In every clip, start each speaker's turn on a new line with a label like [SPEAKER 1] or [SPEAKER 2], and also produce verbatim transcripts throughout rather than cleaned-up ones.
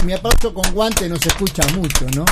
[SPEAKER 1] Mi aplauso con guante no se escucha mucho, ¿no?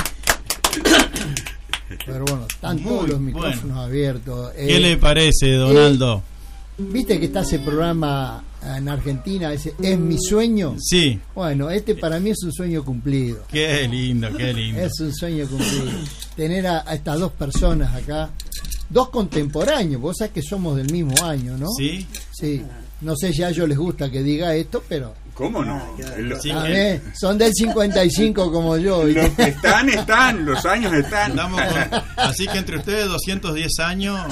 [SPEAKER 1] Pero bueno, están todos los micrófonos bueno. abiertos.
[SPEAKER 2] ¿Qué eh, le parece, Donaldo?
[SPEAKER 1] Eh, ¿Viste que está ese programa en Argentina, ese Es mi sueño?
[SPEAKER 2] Sí.
[SPEAKER 1] Bueno, este para mí es un sueño cumplido.
[SPEAKER 2] Qué lindo, qué lindo.
[SPEAKER 1] Es un sueño cumplido. Tener a, a estas dos personas acá, dos contemporáneos, vos sabés que somos del mismo año, ¿no?
[SPEAKER 2] Sí.
[SPEAKER 1] Sí. No sé si a ellos les gusta que diga esto, pero...
[SPEAKER 3] ¿Cómo no?
[SPEAKER 1] Sí, ver, son del cincuenta y cinco como yo.
[SPEAKER 3] Los que están, están, los años están.
[SPEAKER 2] Con, así que entre ustedes doscientos diez años.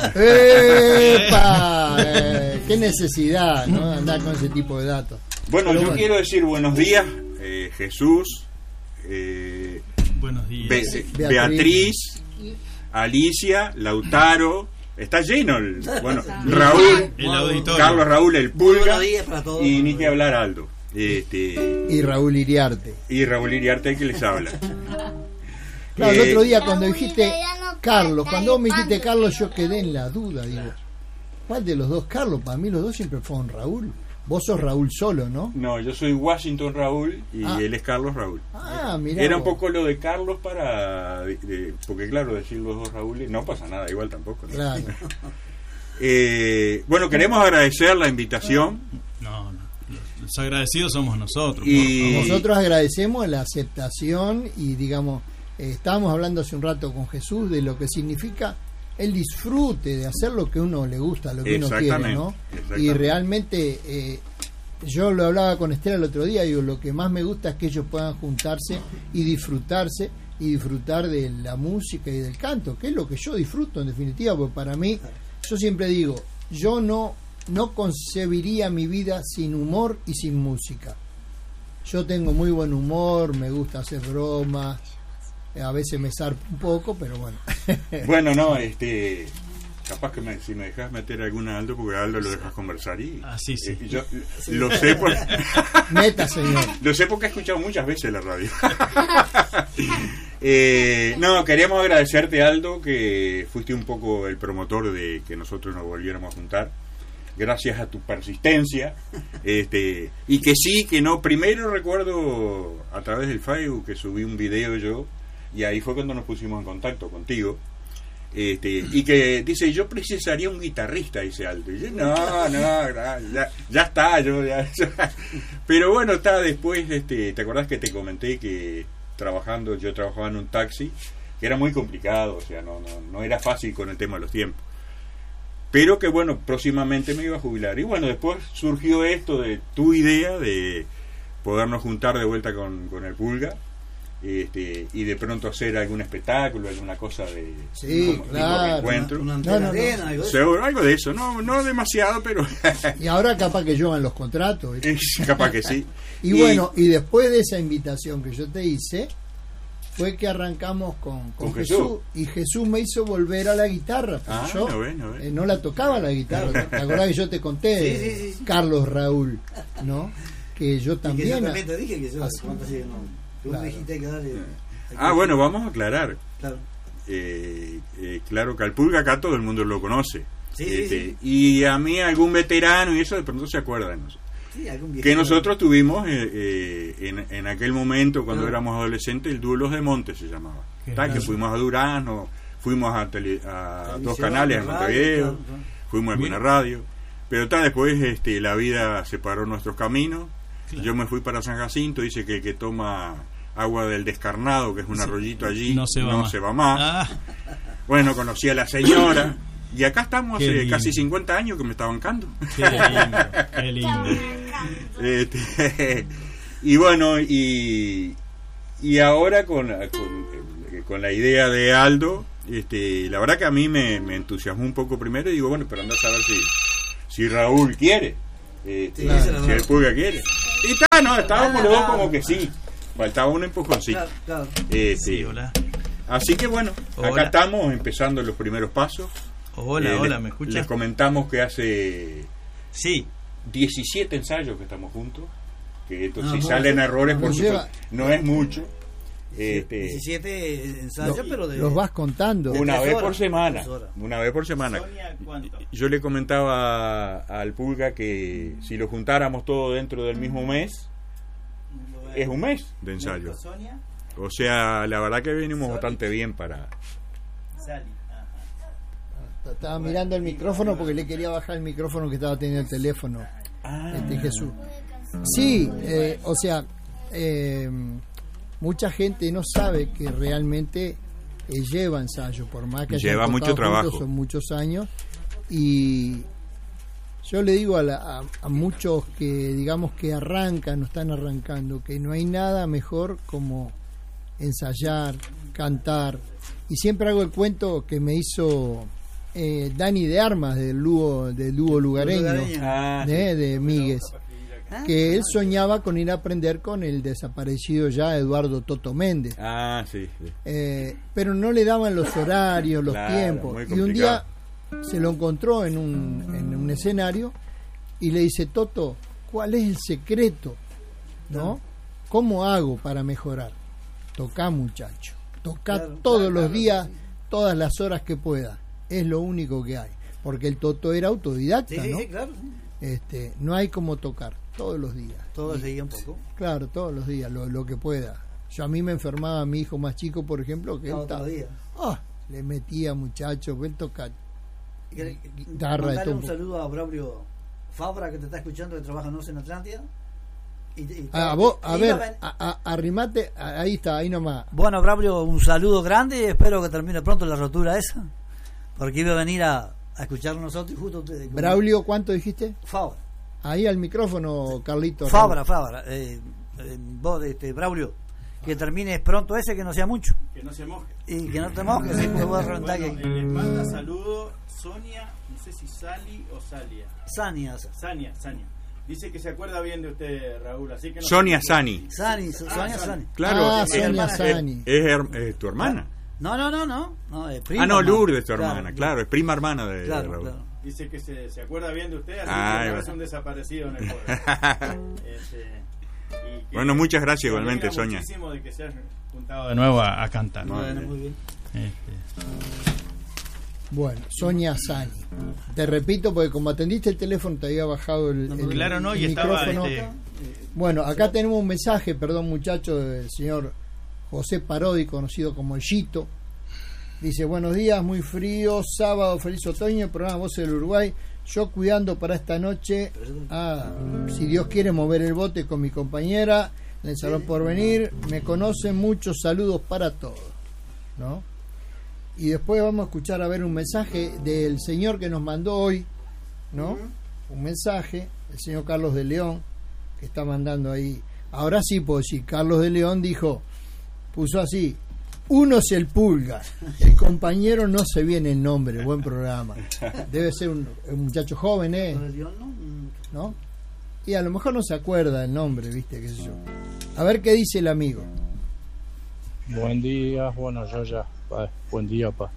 [SPEAKER 1] ¡Epa! Eh, ¡Qué necesidad, ¿no? Andar con ese tipo de datos.
[SPEAKER 3] Bueno, Pero yo bueno. quiero decir buenos días, eh, Jesús, eh,
[SPEAKER 2] buenos días.
[SPEAKER 3] Be Beatriz. Beatriz, Alicia, Lautaro. Está lleno el, bueno, Raúl,
[SPEAKER 2] el auditorio.
[SPEAKER 3] Carlos Raúl, el Pulga, y ni que hablar Aldo. Este,
[SPEAKER 1] y Raúl Iriarte.
[SPEAKER 3] Y Raúl Iriarte, el que les habla.
[SPEAKER 1] Claro, eh, el otro día cuando dijiste Carlos, cuando vos me dijiste Carlos, yo quedé en la duda. Digo, ¿cuál de los dos Carlos? Para mí los dos siempre fueron Raúl. Vos sos Raúl solo, ¿no?
[SPEAKER 3] No, yo soy Washington Raúl y ah. él es Carlos Raúl.
[SPEAKER 1] Ah, mirá.
[SPEAKER 3] Era un poco lo de Carlos para... De, de, porque claro, decir los dos Raúles no pasa nada, igual tampoco, ¿no?
[SPEAKER 1] Claro.
[SPEAKER 3] eh, bueno, queremos agradecer la invitación.
[SPEAKER 2] No, no. Los agradecidos somos nosotros.
[SPEAKER 1] Y nosotros agradecemos la aceptación y digamos, eh, estábamos hablando hace un rato con Jesús de lo que significa el disfrute de hacer lo que uno le gusta, lo que uno quiere, ¿no? Y realmente eh, yo lo hablaba con Estela el otro día, digo, lo que más me gusta es que ellos puedan juntarse y disfrutarse y disfrutar de la música y del canto, que es lo que yo disfruto en definitiva, porque para mí, yo siempre digo, yo no no concebiría mi vida sin humor y sin música. Yo tengo muy buen humor, me gusta hacer bromas, a veces me zarpo un poco, pero bueno.
[SPEAKER 3] Bueno, no, este capaz que me, si me dejas meter alguna Aldo, porque a Aldo lo dejas conversar y
[SPEAKER 2] ah, sí, sí.
[SPEAKER 3] Eh, yo sí. lo sé por
[SPEAKER 1] meta, señor.
[SPEAKER 3] Lo sé porque he escuchado muchas veces la radio. eh, no, queríamos agradecerte, Aldo, que fuiste un poco el promotor de que nosotros nos volviéramos a juntar. Gracias a tu persistencia, este, y que sí, que no. Primero recuerdo a través del Facebook que subí un video yo, y ahí fue cuando nos pusimos en contacto contigo, este, y que dice, yo precisaría un guitarrista, dice Aldo. Y yo, no, no, ya, ya está, yo ya, ya. Pero bueno, está después, este, ¿te acordás que te comenté que trabajando, yo trabajaba en un taxi, que era muy complicado, o sea, no, no, no era fácil con el tema de los tiempos? Pero que bueno, próximamente me iba a jubilar. Y bueno, después surgió esto de tu idea de podernos juntar de vuelta con, con el Pulga, este, y de pronto hacer algún espectáculo, alguna cosa de
[SPEAKER 1] sí,
[SPEAKER 3] como,
[SPEAKER 1] claro,
[SPEAKER 3] encuentro.
[SPEAKER 1] Una, una no, no, no.
[SPEAKER 3] Algo, de Seguro, algo de eso, no, no demasiado, pero
[SPEAKER 1] y ahora capaz que llevan los contratos, ¿viste?
[SPEAKER 3] Capaz que sí.
[SPEAKER 1] Y, y bueno, y después de esa invitación que yo te hice, fue que arrancamos con, con, con Jesús. Jesús y Jesús me hizo volver a la guitarra,
[SPEAKER 3] ah,
[SPEAKER 1] yo
[SPEAKER 3] no, ve, no, ve.
[SPEAKER 1] Eh, no la tocaba la guitarra. ¿Te acordás que yo te conté,
[SPEAKER 4] sí, sí, sí, sí.
[SPEAKER 1] Carlos Raúl, ¿no? Que yo también,
[SPEAKER 4] y que yo también te dije que yo
[SPEAKER 1] así,
[SPEAKER 4] no, tú claro. me dijiste que dale,
[SPEAKER 3] ah, bueno, vamos a aclarar.
[SPEAKER 4] Claro.
[SPEAKER 3] Eh, eh, claro que al Pulga acá todo el mundo lo conoce.
[SPEAKER 4] Sí,
[SPEAKER 3] este,
[SPEAKER 4] sí, sí.
[SPEAKER 3] Y a mí algún veterano y eso de pronto se acuerda de nosotros.
[SPEAKER 4] Sí,
[SPEAKER 3] que nosotros tuvimos eh, eh, en, en aquel momento cuando
[SPEAKER 4] no.
[SPEAKER 3] éramos adolescentes el dúo Los de Monte se llamaba, ¿tá? Que fuimos a Durazno, fuimos a, tele, a dos canales en Montevideo, claro, claro. Fuimos a alguna radio, pero está después este, la vida separó nuestros caminos, claro. Yo me fui para San Jacinto, dice que el que toma agua del Descarnado, que es un sí. arroyito allí,
[SPEAKER 2] no se va
[SPEAKER 3] no
[SPEAKER 2] más,
[SPEAKER 3] se va más.
[SPEAKER 2] Ah.
[SPEAKER 3] Bueno, conocí a la señora y acá estamos
[SPEAKER 2] Qué
[SPEAKER 3] hace
[SPEAKER 2] lindo.
[SPEAKER 3] Casi cincuenta años que me está bancando.
[SPEAKER 2] Qué lindo, qué lindo.
[SPEAKER 3] Este, y bueno, y, y ahora con, con, con la idea de Aldo, este, la verdad que a mí me, me entusiasmó un poco primero y digo, bueno, pero anda a saber si, si Raúl quiere, este, sí, claro. Si el Pulga quiere. Y está, no, estábamos los dos como que sí, faltaba un empujoncito.
[SPEAKER 4] Claro, claro.
[SPEAKER 3] Este,
[SPEAKER 2] sí, hola.
[SPEAKER 3] Así que bueno,
[SPEAKER 2] hola.
[SPEAKER 3] Acá estamos empezando los primeros pasos.
[SPEAKER 2] Hola, eh, hola, ¿me escuchas?
[SPEAKER 3] Les comentamos que hace
[SPEAKER 2] sí.
[SPEAKER 3] diecisiete ensayos que estamos juntos, que esto,
[SPEAKER 4] no,
[SPEAKER 3] si
[SPEAKER 4] no,
[SPEAKER 3] salen
[SPEAKER 4] no,
[SPEAKER 3] errores
[SPEAKER 4] no,
[SPEAKER 3] por
[SPEAKER 4] lleva,
[SPEAKER 3] supuesto, no es mucho. Este,
[SPEAKER 4] diecisiete ensayos,
[SPEAKER 1] lo,
[SPEAKER 4] pero de,
[SPEAKER 1] los vas contando
[SPEAKER 3] una vez
[SPEAKER 4] horas,
[SPEAKER 3] por semana, una vez por semana.
[SPEAKER 2] Sonia,
[SPEAKER 3] yo le comentaba al Pulga que si lo juntáramos todo dentro del mismo mes, es un mes de ensayo. O sea, la verdad que venimos bastante bien para...
[SPEAKER 1] Estaba mirando el micrófono porque le quería bajar el micrófono que estaba teniendo el teléfono.
[SPEAKER 3] Ah.
[SPEAKER 1] Este Jesús. Sí, eh, o sea, eh, mucha gente no sabe que realmente eh, lleva ensayo, por más que
[SPEAKER 3] lleva
[SPEAKER 1] hayan
[SPEAKER 3] mucho
[SPEAKER 1] tocado
[SPEAKER 3] trabajo.
[SPEAKER 1] juntos, son muchos años. Y yo le digo a, la, a, a muchos que digamos que arrancan o están arrancando, que no hay nada mejor como ensayar, cantar. Y siempre hago el cuento que me hizo eh, Dani de Armas del dúo, del dúo lugareño,
[SPEAKER 3] Ah,
[SPEAKER 1] de, de Míguez, que él soñaba con ir a aprender con el desaparecido ya Eduardo Toto Méndez.
[SPEAKER 3] Ah, sí. sí.
[SPEAKER 1] Eh, pero no le daban los horarios, los
[SPEAKER 3] Claro,
[SPEAKER 1] tiempos.
[SPEAKER 3] muy
[SPEAKER 1] Y un día
[SPEAKER 3] complicado.
[SPEAKER 1] se lo encontró en un, en un escenario y le dice: Toto, ¿cuál es el secreto? ¿No? ¿Cómo hago para mejorar? Tocá, muchacho. Tocá
[SPEAKER 4] Claro,
[SPEAKER 1] todos
[SPEAKER 4] claro,
[SPEAKER 1] los
[SPEAKER 4] claro,
[SPEAKER 1] días,
[SPEAKER 4] sí.
[SPEAKER 1] todas las horas que pueda. Es lo único que hay. Porque el Toto era autodidacta,
[SPEAKER 4] Sí, sí,
[SPEAKER 1] ¿no?
[SPEAKER 4] sí, claro.
[SPEAKER 1] Este, no hay como tocar todos los días.
[SPEAKER 4] Todo
[SPEAKER 1] Y-
[SPEAKER 4] seguía un poco.
[SPEAKER 1] Claro, todos los días, lo, lo que pueda. Yo a mí me enfermaba mi hijo más chico, por ejemplo, que él
[SPEAKER 4] Todo
[SPEAKER 1] estaba-
[SPEAKER 4] los días.
[SPEAKER 1] ah, le metía, muchacho, él toca
[SPEAKER 4] Y-
[SPEAKER 1] guitarra de
[SPEAKER 4] Mandale
[SPEAKER 1] todo
[SPEAKER 4] un
[SPEAKER 1] un poco.
[SPEAKER 4] saludo a Braulio Fabra, que te está escuchando, que trabaja en en Atlántida. Y, y-
[SPEAKER 1] Ah, vos, a
[SPEAKER 4] iba
[SPEAKER 1] ver,
[SPEAKER 4] ven-
[SPEAKER 1] a- a- arrimate, a- ahí está, ahí nomás.
[SPEAKER 4] Bueno, Braulio, un saludo grande y espero que termine pronto la rotura esa. Porque iba a venir a, a escucharnos nosotros y justo ustedes.
[SPEAKER 1] Braulio, ¿cuánto dijiste?
[SPEAKER 4] Fabra.
[SPEAKER 1] Ahí al micrófono, Carlito.
[SPEAKER 4] Fabra, Fabra. Eh, eh, vos, este, Braulio, que termines pronto ese, que no sea mucho.
[SPEAKER 2] Que no se moje.
[SPEAKER 4] Y que no te mojes, y después voy a reventar
[SPEAKER 2] Bueno,
[SPEAKER 4] que.
[SPEAKER 2] eh, les manda saludo Sonia, no sé si Sali o Salia.
[SPEAKER 4] Sani, esa.
[SPEAKER 2] Sania, Sania. Dice que se acuerda bien de usted, Raúl, así que no
[SPEAKER 3] Sonia
[SPEAKER 2] se-
[SPEAKER 3] Sani.
[SPEAKER 4] Sani, Sonia
[SPEAKER 2] Sani.
[SPEAKER 4] Sani.
[SPEAKER 3] Claro,
[SPEAKER 1] Ah,
[SPEAKER 3] es,
[SPEAKER 1] Sonia
[SPEAKER 4] hermana.
[SPEAKER 1] Sani.
[SPEAKER 3] es her- es tu hermana.
[SPEAKER 4] No, no, no, no. no es prima,
[SPEAKER 3] Ah, no,
[SPEAKER 4] hermana.
[SPEAKER 3] Lourdes, tu hermana, claro, es prima hermana de, de
[SPEAKER 4] Claro,
[SPEAKER 3] Raúl.
[SPEAKER 4] claro.
[SPEAKER 2] Dice que se, se acuerda bien de usted, así
[SPEAKER 3] Ah,
[SPEAKER 2] que no
[SPEAKER 3] bueno.
[SPEAKER 2] es un desaparecido en el pueblo. Este, y que-
[SPEAKER 3] Bueno, muchas gracias
[SPEAKER 2] que
[SPEAKER 3] igualmente,
[SPEAKER 2] alegra
[SPEAKER 3] Sonia.
[SPEAKER 2] muchísimo de que se haya juntado de nuevo a, a cantar.
[SPEAKER 3] Muy
[SPEAKER 4] Bueno,
[SPEAKER 3] bien.
[SPEAKER 4] muy bien.
[SPEAKER 2] Este,
[SPEAKER 1] Bueno, Sonia Sani. Te repito, porque como atendiste el teléfono, te había bajado el, el-
[SPEAKER 2] claro, no,
[SPEAKER 1] el
[SPEAKER 2] y estaba
[SPEAKER 1] micrófono.
[SPEAKER 2] este,
[SPEAKER 1] Bueno, acá tenemos un mensaje, perdón muchachos, del señor José Parodi, conocido como El Chito. Dice: buenos días, muy frío, sábado, feliz otoño, el programa Voces del Uruguay. Yo cuidando para esta noche, ah, si Dios quiere, mover el bote con mi compañera en el Salón Porvenir. Me conocen, muchos saludos para todos, ¿no? Y después vamos a escuchar a ver un mensaje del señor que nos mandó hoy, ¿no? Un mensaje, el señor Carlos de León, que está mandando ahí. Ahora sí puedo decir, Carlos de León dijo, puso así: uno es el Pulga, el compañero no se viene el nombre, buen programa. Debe ser un, un muchacho joven, ¿eh?
[SPEAKER 4] Con el guión, ¿no? Mm,
[SPEAKER 1] ¿No? Y a lo mejor no se acuerda el nombre, ¿viste? ¿Qué sé yo? A ver qué dice el amigo.
[SPEAKER 5] Buen día, bueno, yo ya, pa, buen día, pa.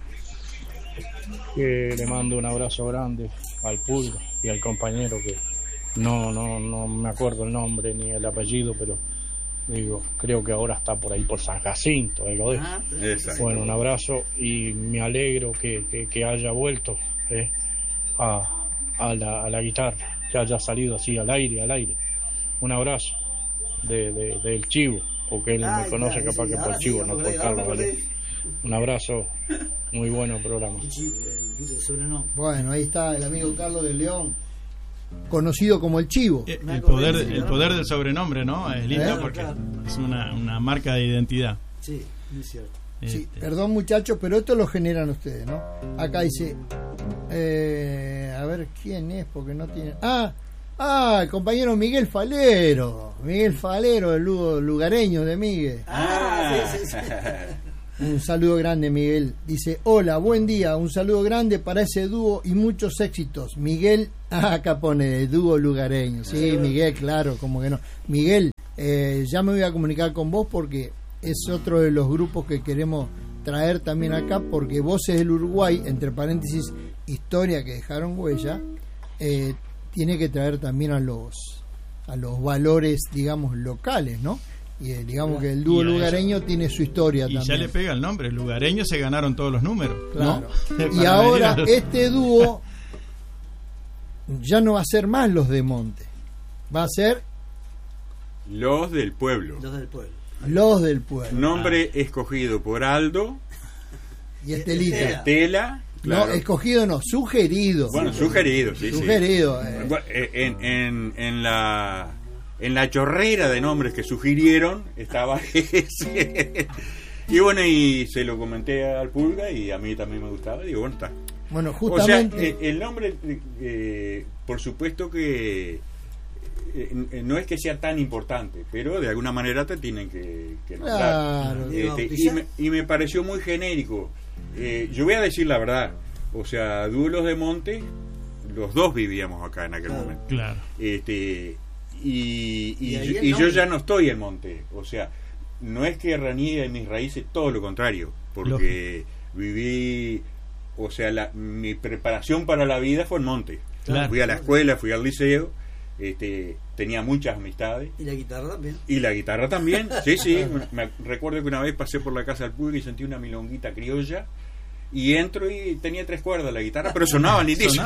[SPEAKER 5] Que le mando un abrazo grande al Pulga y al compañero que no, no, no me acuerdo el nombre ni el apellido, pero digo, creo que ahora está por ahí por San Jacinto, algo de eso.
[SPEAKER 4] ah,
[SPEAKER 3] Exacto.
[SPEAKER 5] Bueno, un abrazo y me alegro que, que, que haya vuelto eh, a, a, la, a la guitarra, que haya salido así al aire, al aire. Un abrazo de, de, del Chivo, porque él
[SPEAKER 4] Ay,
[SPEAKER 5] me conoce
[SPEAKER 4] claro,
[SPEAKER 5] capaz
[SPEAKER 4] sí,
[SPEAKER 5] que por
[SPEAKER 4] ahora sí,
[SPEAKER 5] Chivo,
[SPEAKER 4] me
[SPEAKER 5] no por
[SPEAKER 4] acordé, ahora
[SPEAKER 5] Carlos
[SPEAKER 4] me acordé.
[SPEAKER 5] Valera. Un abrazo, muy bueno programa.
[SPEAKER 4] el chivo, el el sobrenombre.
[SPEAKER 1] Bueno, ahí está el amigo Carlos de León, conocido como el Chivo.
[SPEAKER 2] eh,
[SPEAKER 4] Me
[SPEAKER 2] el
[SPEAKER 4] acordé,
[SPEAKER 2] poder,
[SPEAKER 4] sí,
[SPEAKER 2] el
[SPEAKER 4] ¿no?
[SPEAKER 2] poder del sobrenombre, ¿no? Es lindo
[SPEAKER 1] Eh,
[SPEAKER 2] porque
[SPEAKER 4] claro.
[SPEAKER 2] es una, una marca de identidad.
[SPEAKER 4] Sí, muy cierto.
[SPEAKER 1] Sí,
[SPEAKER 2] Este,
[SPEAKER 1] perdón muchachos, pero esto lo generan ustedes, ¿no? Acá dice, eh, a ver quién es, porque no tiene... Ah, ah, el compañero Miguel Falero, Miguel Falero, el lugo- lugareño de Miguel.
[SPEAKER 3] Ah,
[SPEAKER 4] sí, sí, sí.
[SPEAKER 1] Un saludo grande, Miguel. Dice, hola, buen día, un saludo grande para ese dúo y muchos éxitos. Miguel, ah, acá pone el dúo lugareño. Sí, Miguel, claro, como que no. Miguel, eh, ya me voy a comunicar con vos porque es otro de los grupos que queremos traer también acá, porque Voces del Uruguay, entre paréntesis, historia que dejaron huella, eh, tiene que traer también a los a los valores, digamos, locales, ¿no? Y eh, digamos que el dúo
[SPEAKER 2] Y a
[SPEAKER 1] lugareño
[SPEAKER 2] eso-
[SPEAKER 1] tiene su historia
[SPEAKER 2] y
[SPEAKER 1] también.
[SPEAKER 2] ya le pega el nombre, lugareños se ganaron todos los números.
[SPEAKER 1] Claro.
[SPEAKER 2] ¿no?
[SPEAKER 1] Y
[SPEAKER 2] Para
[SPEAKER 1] ahora
[SPEAKER 2] venir a-
[SPEAKER 1] este dúo ya no va a ser más los de Monte, va a ser
[SPEAKER 3] Los del Pueblo.
[SPEAKER 4] Los del Pueblo.
[SPEAKER 1] Los del Pueblo.
[SPEAKER 3] Nombre ah. escogido por Aldo.
[SPEAKER 1] Y Estelita.
[SPEAKER 3] Estela. Claro.
[SPEAKER 1] No, escogido no, sugerido.
[SPEAKER 3] Bueno, sugerido, sí,
[SPEAKER 1] sugerido,
[SPEAKER 3] sí.
[SPEAKER 1] Sugerido.
[SPEAKER 3] Eh. En, en, en la en la chorrera de nombres que sugirieron estaba ese. Y bueno, y se lo comenté al Pulga y a mí también me gustaba. Digo, bueno, está.
[SPEAKER 1] Bueno, justamente.
[SPEAKER 3] O sea, el, el nombre, eh, por supuesto que eh, no es que sea tan importante, pero de alguna manera te tienen que, que nombrar.
[SPEAKER 1] Claro,
[SPEAKER 3] este, y, me, y me pareció muy genérico. Eh, yo voy a decir la verdad, o sea, Duelos de Monte, los dos vivíamos acá en aquel
[SPEAKER 4] claro,
[SPEAKER 3] momento.
[SPEAKER 5] Claro.
[SPEAKER 3] Este, y, y,
[SPEAKER 4] y,
[SPEAKER 3] y yo ya no estoy en Monte, o sea, no es que reniegue mis raíces, todo lo contrario, porque Lógico. viví, o sea, la, mi preparación para la vida fue en Monte. Claro. Fui a la escuela, fui al liceo, este, tenía muchas amistades.
[SPEAKER 4] Y la guitarra también.
[SPEAKER 3] Y la guitarra también, sí, sí. Me recuerdo que una vez pasé por la casa del Pulga y sentí una milonguita criolla. Y entro y tenía tres cuerdas la guitarra, pero sonaba lindísimo.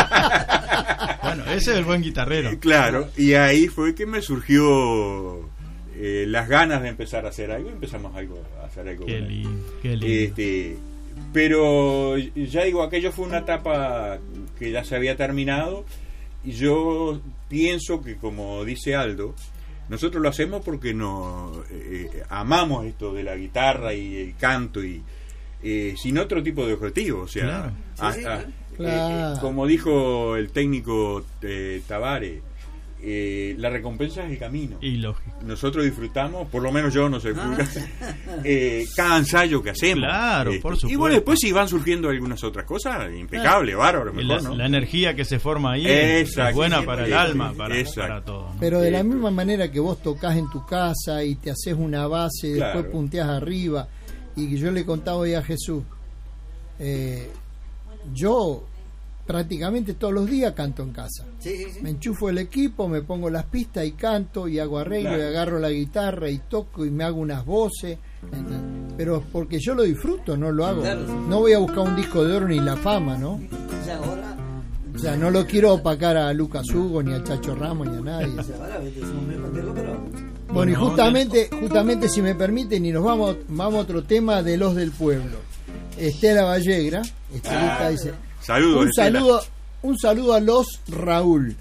[SPEAKER 5] Bueno, ese es el buen guitarrero.
[SPEAKER 3] Claro, y ahí fue que me surgió eh, las ganas de empezar a hacer algo. Empezamos algo, a hacer algo.
[SPEAKER 5] Qué lindo, qué lindo.
[SPEAKER 3] Este, pero ya digo, aquello fue una etapa que ya se había terminado. Y yo pienso que, como dice Aldo, nosotros lo hacemos porque nos eh, amamos esto de la guitarra y el canto y Eh, sin otro tipo de objetivo, o sea,
[SPEAKER 5] claro.
[SPEAKER 3] a,
[SPEAKER 4] sí, sí,
[SPEAKER 3] a,
[SPEAKER 1] claro.
[SPEAKER 3] eh, eh, como dijo el técnico eh, Tabare, eh, la recompensa es el camino.
[SPEAKER 5] Y lógico.
[SPEAKER 3] Nosotros disfrutamos, por lo menos yo, no sé, ah. eh, cada ensayo que hacemos.
[SPEAKER 5] Claro,
[SPEAKER 3] este,
[SPEAKER 5] por supuesto.
[SPEAKER 3] Y bueno, después si van surgiendo algunas otras cosas, impecable, ah. bárbaro, mejor,
[SPEAKER 5] la,
[SPEAKER 3] ¿no?
[SPEAKER 5] la energía que se forma ahí
[SPEAKER 3] Exacto.
[SPEAKER 5] es buena para el alma, para,
[SPEAKER 3] Exacto.
[SPEAKER 5] para todo, ¿no?
[SPEAKER 1] Pero de la misma manera que vos tocás en tu casa y te haces una base,
[SPEAKER 3] claro.
[SPEAKER 1] después punteás arriba, y que yo le contaba hoy a Jesús, eh, yo prácticamente todos los días canto en casa.
[SPEAKER 4] Sí, sí, sí.
[SPEAKER 1] Me enchufo el equipo, me pongo las pistas y canto y hago arreglo, claro. y agarro la guitarra y toco y me hago unas voces. ¿Entendés? Pero porque yo lo disfruto, no lo hago. Claro, sí. No voy a buscar un disco de oro ni la fama, ¿no?
[SPEAKER 4] O sea, ahora...
[SPEAKER 1] O sea, no lo quiero opacar a Lucas Hugo ni a Chacho Ramos ni a nadie.
[SPEAKER 4] O sea, ahora somos muy panteros, pero...
[SPEAKER 1] Bueno, y justamente, justamente si me permiten, y nos vamos, vamos a otro tema de Los del Pueblo. Estela Vallegra, Estelita ah, dice,
[SPEAKER 3] saludos,
[SPEAKER 1] un saludo, un saludo a los Raúl.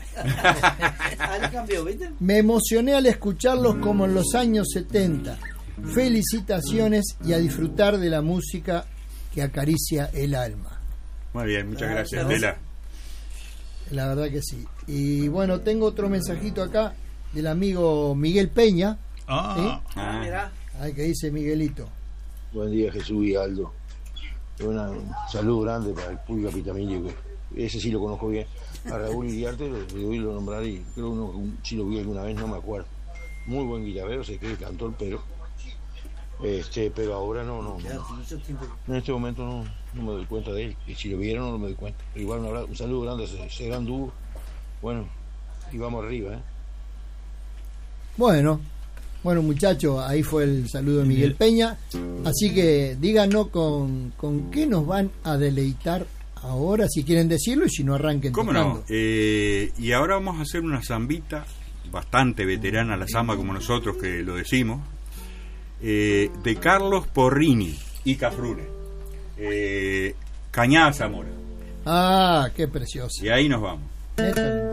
[SPEAKER 4] Cambió, ¿viste?
[SPEAKER 1] Me emocioné al escucharlos como en los años setenta. Felicitaciones y a disfrutar de la música que acaricia el alma.
[SPEAKER 3] Muy bien, muchas ah, gracias, Estela.
[SPEAKER 1] La verdad que sí. Y bueno, tengo otro mensajito acá del amigo Miguel Peña.
[SPEAKER 5] Ah,
[SPEAKER 1] ¿sí?
[SPEAKER 4] ah mira.
[SPEAKER 1] Ay, que dice Miguelito.
[SPEAKER 6] Buen día, Jesús y Aldo. Una, un saludo grande para el Pulga Pitamillo, que ese sí lo conozco bien. A Raúl Iriarte le doy lo nombrar y creo que uno, si lo vi alguna vez, no me acuerdo. Muy buen guitarrero, sé que es cantor, pero este, pero ahora no, no, no. En este momento no, no me doy cuenta de él. Y si lo vieron no me doy cuenta. Pero igual un, un saludo grande a ese, ese gran dúo. Bueno, y vamos arriba, ¿eh?
[SPEAKER 1] Bueno, bueno muchachos, ahí fue el saludo de Miguel Peña. Así que díganos con, con qué nos van a deleitar ahora, si quieren decirlo, y si no arranquen
[SPEAKER 3] ¿Cómo
[SPEAKER 1] tocando.
[SPEAKER 3] no? Eh, y ahora vamos a hacer una zambita bastante veterana, la samba como nosotros que lo decimos, eh, de Carlos Porrini y Cafrune, eh, Cañada Zamora.
[SPEAKER 1] Ah, qué precioso.
[SPEAKER 3] Y ahí nos vamos.
[SPEAKER 1] Métale.